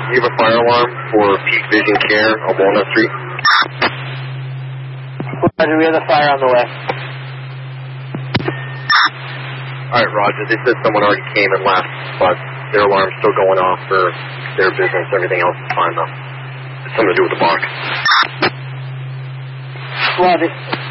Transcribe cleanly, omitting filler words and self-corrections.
you have a fire alarm for Peak Vision Care on Walnut Street? Roger, we have a fire on the way. Alright, Roger, they said someone already came and left, but their alarm's still going off for their business. Everything else is fine, though. It's something to do with the box. Roger.